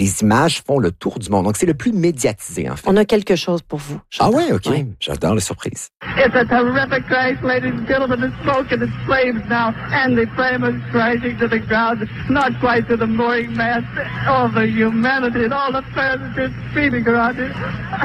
les images font le tour du monde. Donc, c'est le plus médiatisé, en fait. On a quelque chose pour vous. Ah ouais, OK. Ouais. J'adore les surprises. It's a terrific crash, ladies and gentlemen. The smoke and the flames now, and the flame is crashing to the ground, not quite to the mooring mast. All the humanity and all the passengers speeding around it.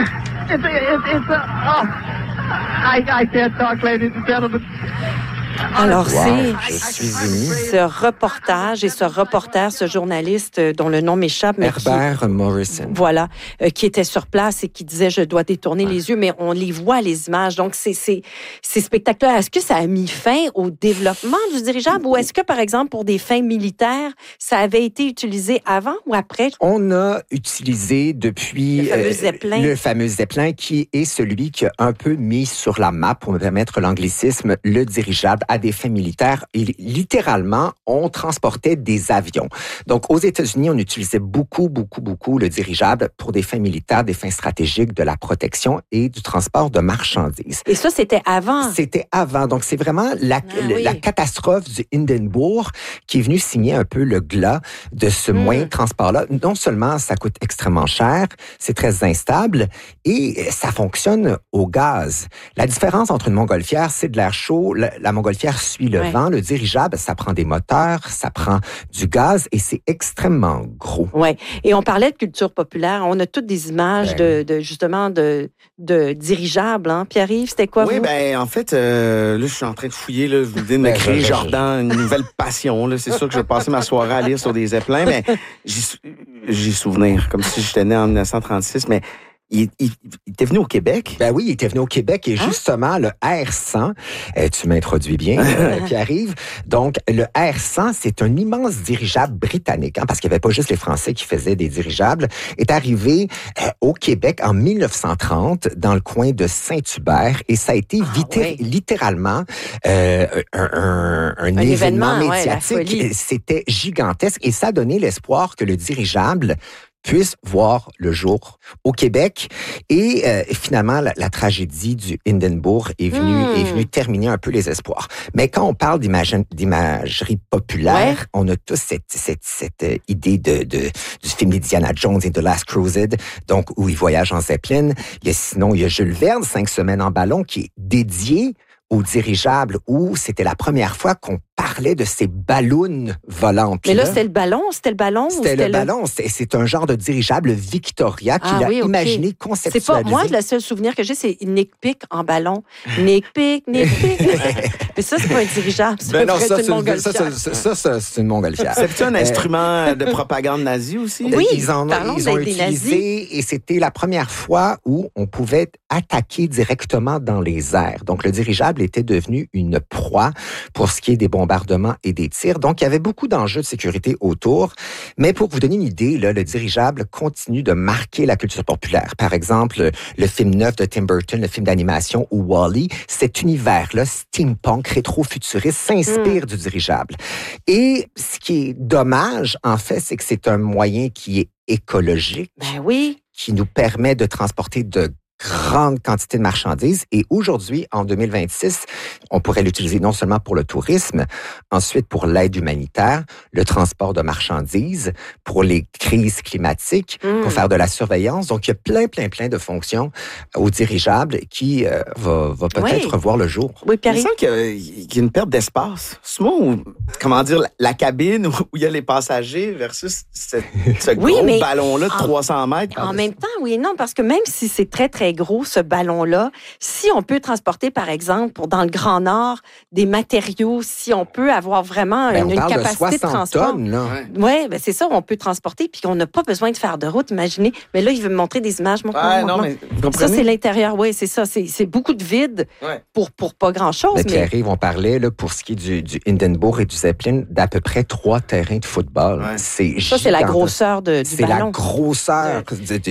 I can't talk, ladies and gentlemen. Alors, Je suis ému. ce reportage et ce reporter, ce journaliste dont le nom m'échappe, mais Herbert Morrison. Voilà, qui était sur place et qui disait « Je dois détourner les yeux », mais on les voit, les images. Donc, c'est spectaculaire. Est-ce que ça a mis fin au développement du dirigeable ou est-ce que, par exemple, pour des fins militaires, ça avait été utilisé avant ou après? On a utilisé depuis le fameux Zeppelin qui est celui qui a un peu mis sur la map, pour me permettre l'anglicisme, le dirigeable à des fins militaires. Et littéralement, on transportait des avions. Donc, aux États-Unis, on utilisait beaucoup le dirigeable pour des fins militaires, des fins stratégiques, de la protection et du transport de marchandises. Et ça, c'était avant? C'était avant. Donc, c'est vraiment la catastrophe du Hindenburg qui est venue signer un peu le glas de ce moyen de transport-là. Non seulement ça coûte extrêmement cher, c'est très instable et ça fonctionne au gaz. La différence entre une montgolfière, c'est de l'air chaud. La montgolfière suit le vent. Le dirigeable, ça prend des moteurs, ça prend du gaz et c'est extrêmement gros. Oui. Et on parlait de culture populaire. On a toutes des images justement de dirigeables. Hein? Pierre-Yves, c'était quoi, vous? Oui, en fait, là, je suis en train de fouiller. Là, vous venez de me créer, Jordan, une nouvelle passion. Là. C'est sûr que je vais passer ma soirée à lire sur des zeppelins, mais j'ai souvenir, comme si j'étais né en 1936, mais il était venu au Québec? Ben oui, il était venu au Québec et justement, le R100, tu m'introduis bien, Pierre-Yves. Donc, le R100, c'est un immense dirigeable britannique, parce qu'il n'y avait pas juste les Français qui faisaient des dirigeables, est arrivé au Québec en 1930 dans le coin de Saint-Hubert et ça a été littéralement un événement médiatique. C'était gigantesque et ça a donné l'espoir que le dirigeable puisse voir le jour au Québec. Et finalement, la tragédie du Hindenburg est venue terminer un peu les espoirs. Mais quand on parle d'imagerie populaire, on a tous cette idée du film d'Indiana Jones et The Last Crusade, donc où il voyage en Zeppelin. Sinon, il y a Jules Verne, 5 semaines en ballon, qui est dédié au dirigeable, où c'était la première fois qu'on parlait de ces ballons volantes. Mais là, c'était le ballon? C'était le ballon? C'était le ballon. C'est un genre de dirigeable Victoria qu'il a imaginé, conceptualisé. Moi, le seul souvenir que j'ai, c'est Nick Pick en ballon. Nick Pick. Mais ça, c'est pas un dirigeable. C'est une montgolfière. Ça, c'est une montgolfière. C'est un instrument de propagande nazie aussi? Oui, ils ont utilisé et c'était la première fois où on pouvait attaquer directement dans les airs. Donc, le dirigeable était devenu une proie pour ce qui est des bombardements et des tirs. Donc, il y avait beaucoup d'enjeux de sécurité autour. Mais pour vous donner une idée, là, le dirigeable continue de marquer la culture populaire. Par exemple, le film neuf de Tim Burton, le film d'animation ou Wall-E, cet univers-là, steampunk, rétro-futuriste, s'inspire du dirigeable. Et ce qui est dommage, en fait, c'est que c'est un moyen qui est écologique, qui nous permet de transporter de grande quantité de marchandises. Et aujourd'hui, en 2026, on pourrait l'utiliser non seulement pour le tourisme, ensuite pour l'aide humanitaire, le transport de marchandises, pour les crises climatiques, pour faire de la surveillance. Donc, il y a plein de fonctions au dirigeable qui va peut-être voir le jour. Oui, Pierre. Il me semble qu'il y a une perte d'espace. C'est moi ou, comment dire, la cabine où il y a les passagers versus ce gros ballon-là de 300 mètres. En même temps, oui et non, parce que même si c'est très gros, ce ballon-là, si on peut transporter, par exemple, dans le Grand Nord, des matériaux, si on peut avoir vraiment une capacité de transport. Tonnes, là. Oui, c'est ça, on peut transporter, puis on n'a pas besoin de faire de route, imaginez. Mais là, il veut me montrer des images. Ça, c'est l'intérieur, oui, c'est ça. C'est beaucoup de vide pour pas grand-chose. Mais Pierre-Yves, on parlait, là, pour ce qui est du Hindenburg et du Zeppelin, d'à peu près 3 terrains de football. Ouais. C'est ça, c'est la grosseur du ballon. C'est la grosseur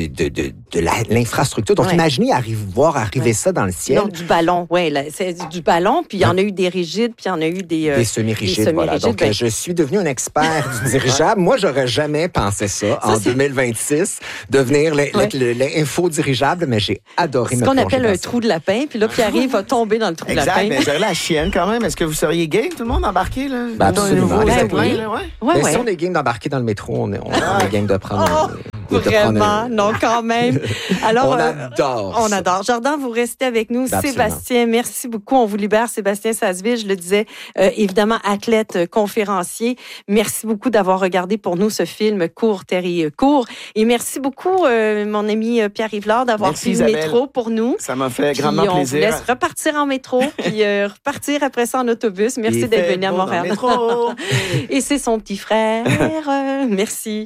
de l'infrastructure. Donc, imaginez voir arriver ça dans le ciel. Non, du ballon, c'est du ballon, puis il y en a eu des rigides, puis il y en a eu des semi-rigides, voilà. Donc, je suis devenu un expert du dirigeable. Moi, j'aurais jamais pensé ça en 2026, devenir l'info-dirigeable, mais j'ai adoré me plonger. Ce qu'on appelle un trou de lapin, puis là, Pierre-Yves va tomber dans le trou de lapin. Exact, mais j'aurais la chienne quand même. Est-ce que vous seriez game, tout le monde, embarqué? Là, absolument. Mais si on est game d'embarquer dans le métro, on est game de prendre goût de prendre Vraiment, non, quand même. Alors, on adore. Jordan, vous restez avec nous. Absolument. Sébastien, merci beaucoup. On vous libère. Sébastien Sasseville, je le disais, évidemment, athlète, conférencier. Merci beaucoup d'avoir regardé pour nous ce film Cours, Terry, cours. Et merci beaucoup, mon ami Pierre Yvelard, d'avoir pris le métro pour nous. Ça m'a fait grandement plaisir. On vous laisse repartir en métro, puis repartir après ça en autobus. Merci d'être venu à Montréal. Et c'est son petit frère. Merci.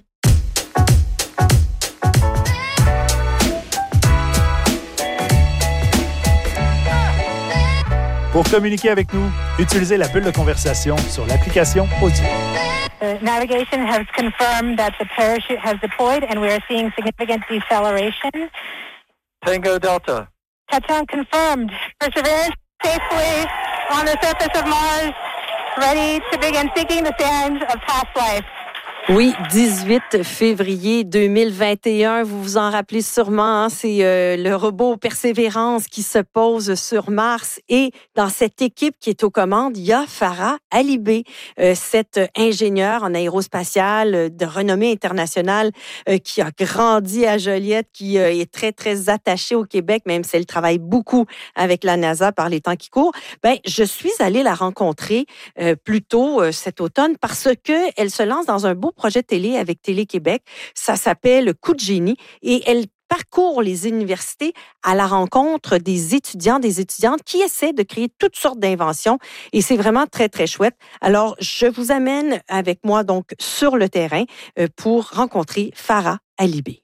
Pour communiquer avec nous, utilisez la bulle de conversation sur l'application Audio. Navigation has confirmed that the parachute has deployed and we are seeing significant deceleration. Tango Delta. Touchdown confirmed. Perseverance safely on the surface of Mars, ready to begin seeking the sands of past life. Oui, 18 février 2021, vous vous en rappelez sûrement, hein, c'est le robot Persévérance qui se pose sur Mars et dans cette équipe qui est aux commandes, il y a Farah Alibé, cette ingénieure en aérospatiale de renommée internationale qui a grandi à Joliette, qui est très, très attachée au Québec, même si elle travaille beaucoup avec la NASA par les temps qui courent. Ben, je suis allée la rencontrer plus tôt cet automne parce que elle se lance dans un beau projet télé avec Télé-Québec. Ça s'appelle Coup de génie et elle parcourt les universités à la rencontre des étudiants, des étudiantes qui essaient de créer toutes sortes d'inventions et c'est vraiment très, très chouette. Alors, je vous amène avec moi donc sur le terrain pour rencontrer Farah Alibé.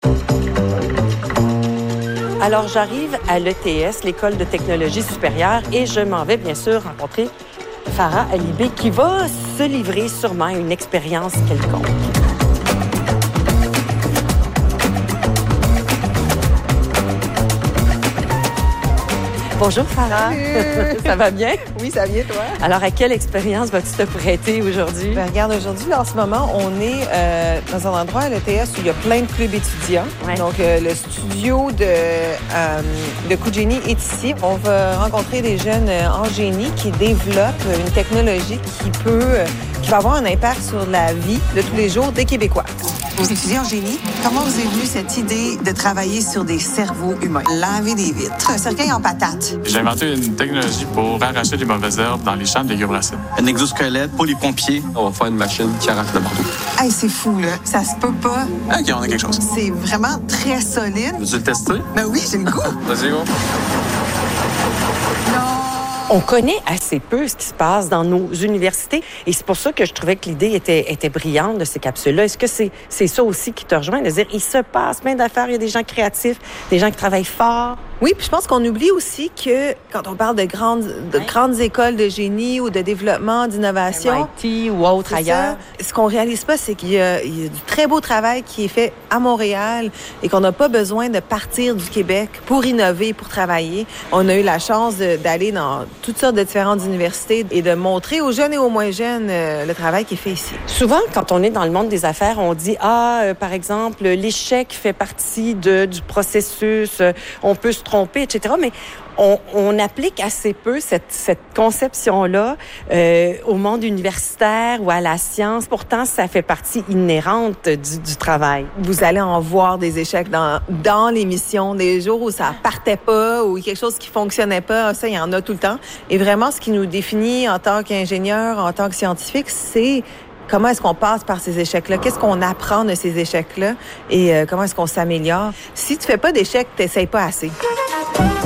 Alors, j'arrive à l'ETS, l'École de technologie supérieure, et je m'en vais bien sûr rencontrer Farah Alibé qui va se livrer sûrement à une expérience quelconque. Bonjour Farah. Salut. Ça va bien? Oui, ça va bien, toi? Alors, à quelle expérience vas-tu te prêter aujourd'hui? Ben, regarde, aujourd'hui, là, en ce moment, on est dans un endroit à l'ETS où il y a plein de clubs étudiants. Ouais. Donc, le studio de Coup de génie est ici. On va rencontrer des jeunes en génie qui développent une technologie qui va avoir un impact sur la vie de tous les jours des Québécois. Vous étudiez en génie, comment vous est venue cette idée de travailler sur des cerveaux humains? Laver des vitres, un cercueil en patate. J'ai inventé une technologie pour arracher les mauvaises herbes dans les champs de légumes racines. Un exosquelette pour les pompiers. On va faire une machine qui arrache le marteau. Hey, c'est fou, là. Ça se peut pas. OK, on a quelque chose. C'est vraiment très solide. Veux-tu le tester? Ben oui, j'ai le goût. Vas-y, go. On connaît assez peu ce qui se passe dans nos universités et c'est pour ça que je trouvais que l'idée était brillante de ces capsules-là. Est-ce que c'est ça aussi qui te rejoint? De dire, il se passe plein d'affaires, il y a des gens créatifs, des gens qui travaillent fort. Oui, puis je pense qu'on oublie aussi que quand on parle de grandes écoles de génie ou de développement, d'innovation, MIT ou autre ailleurs, ce qu'on réalise pas, c'est qu'il y a du très beau travail qui est fait à Montréal et qu'on n'a pas besoin de partir du Québec pour innover, pour travailler. On a eu la chance d'aller dans toutes sortes de différentes universités et de montrer aux jeunes et aux moins jeunes le travail qui est fait ici. Souvent, quand on est dans le monde des affaires, on dit, par exemple, l'échec fait partie du processus, on peut se tromper, etc. Mais on applique assez peu cette conception-là au monde universitaire ou à la science. Pourtant, ça fait partie inhérente du travail. Vous allez en voir des échecs dans l'émission, des jours où ça partait pas ou quelque chose qui fonctionnait pas. Ça, il y en a tout le temps. Et vraiment, ce qui nous définit en tant qu'ingénieur, en tant que scientifique, c'est comment est-ce qu'on passe par ces échecs-là? Qu'est-ce qu'on apprend de ces échecs-là? Et comment est-ce qu'on s'améliore? Si tu fais pas d'échecs, t'essayes pas assez.